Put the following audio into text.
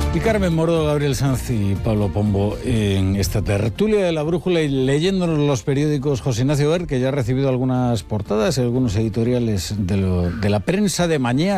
Y Carmen Moro, Gabriel Sanz y Pablo Pombo en esta tertulia de La Brújula y leyéndonos los periódicos. José Ignacio Ver, que ya ha recibido algunas portadas y algunos editoriales de la prensa de mañana.